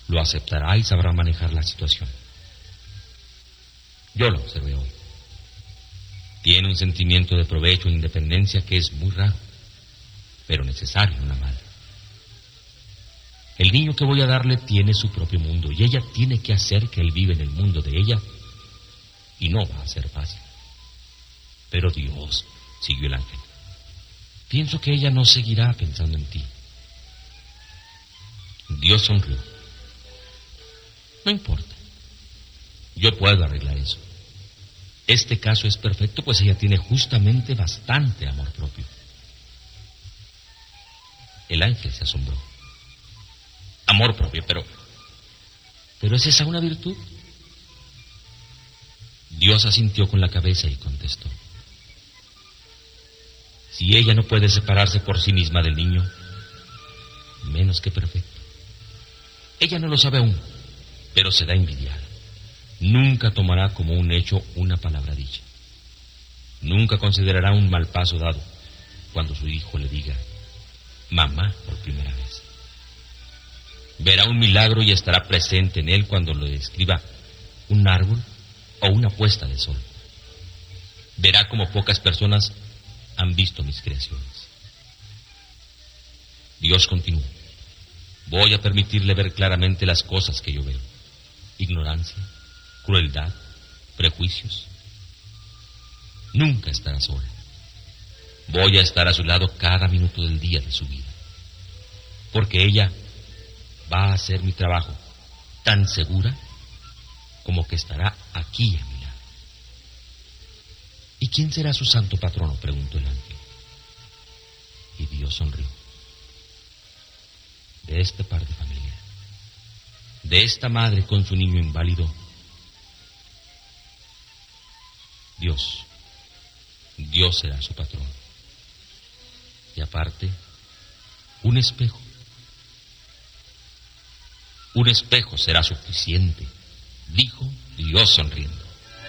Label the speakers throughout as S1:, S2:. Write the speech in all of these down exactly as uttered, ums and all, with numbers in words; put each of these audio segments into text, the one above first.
S1: lo aceptará y sabrá manejar la situación. Yo lo observé hoy. Tiene un sentimiento de provecho e independencia que es muy raro, pero necesario en una madre. El niño que voy a darle tiene su propio mundo y ella tiene que hacer que él viva en el mundo de ella, y no va a ser fácil. Pero Dios, siguió el ángel, pienso que ella no seguirá pensando en ti. Dios sonrió. No importa. Yo puedo arreglar eso. Este caso es perfecto, pues ella tiene justamente bastante amor propio. El ángel se asombró. Amor propio, pero... ¿Pero es esa una virtud? Dios asintió con la cabeza y contestó. Si ella no puede separarse por sí misma del niño, menos que perfecto. Ella no lo sabe aún, pero se da envidiada. Nunca tomará como un hecho una palabra dicha. Nunca considerará un mal paso dado cuando su hijo le diga mamá por primera vez. Verá un milagro y estará presente en él cuando le describa un árbol o una puesta de sol. Verá como pocas personas han visto mis creaciones. Dios continuó. Voy a permitirle ver claramente las cosas que yo veo. Ignorancia, crueldad, prejuicios. Nunca estará sola. Voy a estar a su lado cada minuto del día de su vida. Porque ella va a hacer mi trabajo tan segura como que estará aquí a mi lado. ¿Y quién será su santo patrono?, preguntó el ángel. Y Dios sonrió. De este par de familia, de esta madre con su niño inválido, Dios, Dios será su patrón. Y aparte, un espejo. Un espejo será suficiente, dijo Dios sonriendo.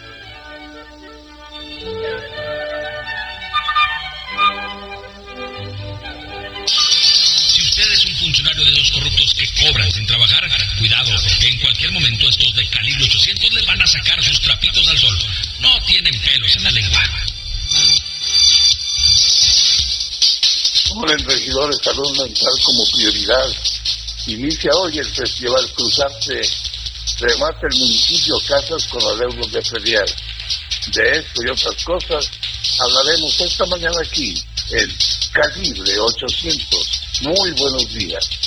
S2: Si usted es un funcionario de los corruptos que cobran sin trabajar, cuidado, en cualquier momento estos de calibre ochocientos le van a sacar sus trapitos al sol. No tienen pelos en la lengua.
S3: Como el regidor de salud mental como prioridad, inicia hoy el Festival Cruzarte. Remata el municipio Casas con adeudos de predial. De esto y otras cosas hablaremos esta mañana aquí, en Calibre ochocientos. Muy buenos días.